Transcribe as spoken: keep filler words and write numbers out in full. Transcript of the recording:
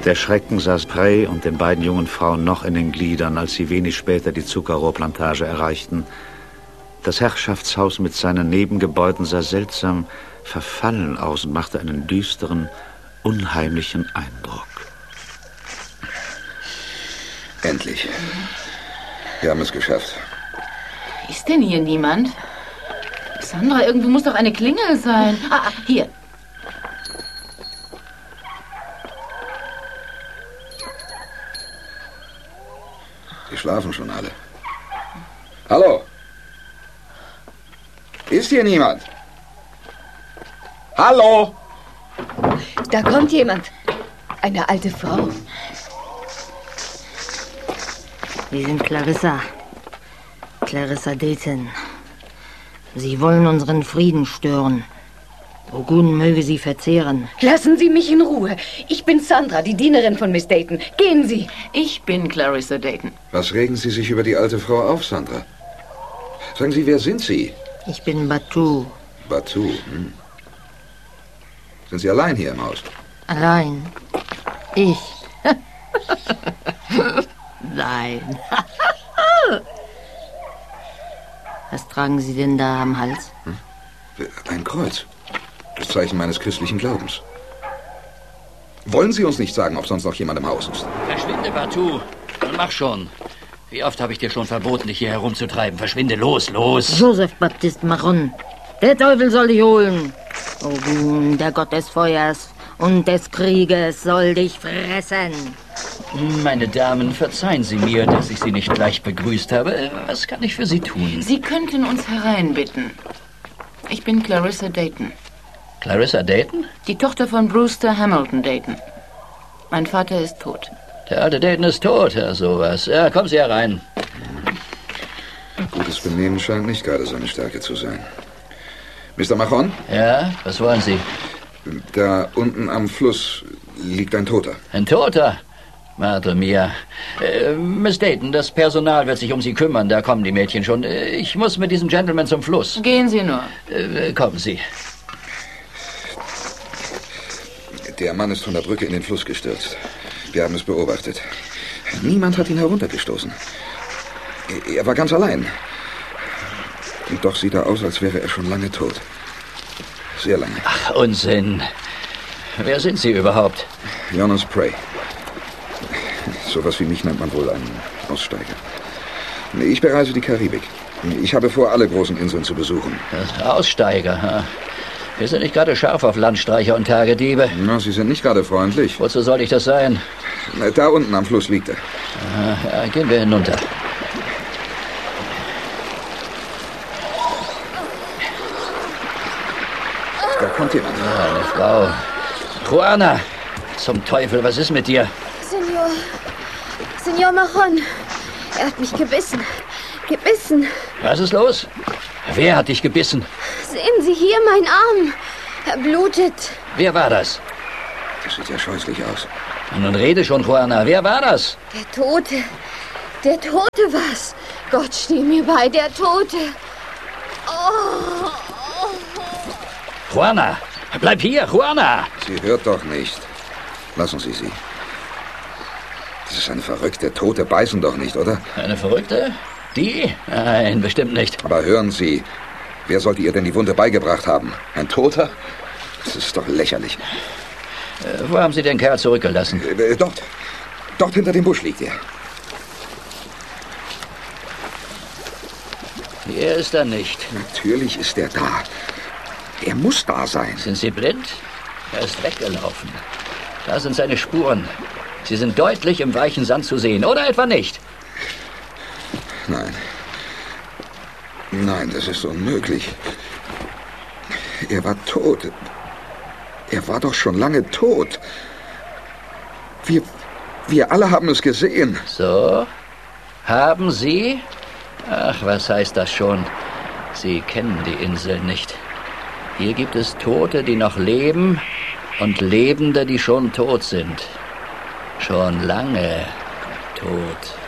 Der Schrecken saß Prey und den beiden jungen Frauen noch in den Gliedern, als sie wenig später die Zuckerrohrplantage erreichten. Das Herrschaftshaus mit seinen Nebengebäuden sah seltsam verfallen aus und machte einen düsteren, unheimlichen Eindruck. Endlich. Wir haben es geschafft. Ist denn hier niemand? Sandra, irgendwo muss doch eine Klingel sein. Ah, hier. Die schlafen schon alle. Hallo? Ist hier niemand? Hallo? Da kommt jemand. Eine alte Frau. Wir sind Clarissa. Clarissa Dayton. Sie wollen unseren Frieden stören. Ogun möge sie verzehren. Lassen Sie mich in Ruhe. Ich bin Sandra, die Dienerin von Miss Dayton. Gehen Sie. Ich bin Clarissa Dayton. Was regen Sie sich über die alte Frau auf, Sandra? Sagen Sie, wer sind Sie? Ich bin Batu. Batu, hm. Sind Sie allein hier im Haus? Allein? Ich? Nein. Was tragen Sie denn da am Hals? Hm? Ein Kreuz. Das Zeichen meines christlichen Glaubens. Wollen Sie uns nicht sagen, ob sonst noch jemand im Haus ist? Verschwinde, Batu. Dann mach schon. Wie oft habe ich dir schon verboten, dich hier herumzutreiben? Verschwinde, los, los. Joseph Baptiste Marron. Der Teufel soll dich holen. Ogun, der Gott des Feuers und des Krieges, soll dich fressen. Meine Damen, verzeihen Sie mir, dass ich Sie nicht gleich begrüßt habe. Was kann ich für Sie tun? Sie könnten uns hereinbitten. Ich bin Clarissa Dayton. Clarissa Dayton? Die Tochter von Brewster Hamilton Dayton. Mein Vater ist tot. Der alte Dayton ist tot, ja, sowas. Ja, kommen Sie herein. Gutes Benehmen scheint nicht gerade seine Stärke zu sein. Mister Machon? Ja, was wollen Sie? Da unten am Fluss liegt ein Toter. Ein Toter? Madre mia. Äh, Miss Dayton, das Personal wird sich um Sie kümmern. Da kommen die Mädchen schon. Ich muss mit diesem Gentleman zum Fluss. Gehen Sie nur. Äh, kommen Sie. Der Mann ist von der Brücke in den Fluss gestürzt. Wir haben es beobachtet. Niemand hat ihn heruntergestoßen. Er war ganz allein. Und doch sieht er aus, als wäre er schon lange tot. Sehr lange. Ach, Unsinn. Wer sind Sie überhaupt? Jonas Prey. Sowas wie mich nennt man wohl einen Aussteiger. Ich bereise die Karibik. Ich habe vor, alle großen Inseln zu besuchen. Aussteiger, ha? Wir sind nicht gerade scharf auf Landstreicher und Tagediebe. Na, Sie sind nicht gerade freundlich. Wozu soll ich das sein? Da unten am Fluss liegt er. Ah, ja, gehen wir hinunter. Da kommt jemand. Ja, eine Frau. Juana! Zum Teufel, was ist mit dir? Senor. Senor Marron. Er hat mich gebissen. Gebissen. Was ist los? Wer hat dich gebissen? Sehen Sie hier, mein Arm. Er blutet. Wer war das? Das sieht ja scheußlich aus. Nun rede schon, Juana. Wer war das? Der Tote. Der Tote war's. Gott steh mir bei, der Tote. Oh. Juana, bleib hier, Juana. Sie hört doch nicht. Lassen Sie sie. Das ist eine verrückte. Tote beißen doch nicht, oder? Eine Verrückte? Die? Nein, bestimmt nicht. Aber hören Sie, wer sollte ihr denn die Wunde beigebracht haben? Ein Toter? Das ist doch lächerlich. Äh, wo haben Sie den Kerl zurückgelassen? Äh, dort. Dort hinter dem Busch liegt er. Hier ist er nicht. Natürlich ist er da. Er muss da sein. Sind Sie blind? Er ist weggelaufen. Da sind seine Spuren. Sie sind deutlich im weichen Sand zu sehen, oder etwa nicht? Nein. Nein, das ist unmöglich. Er war tot. Er war doch schon lange tot. Wir, wir alle haben es gesehen. So? Haben Sie? Ach, was heißt das schon? Sie kennen die Insel nicht. Hier gibt es Tote, die noch leben, und Lebende, die schon tot sind. Schon lange tot.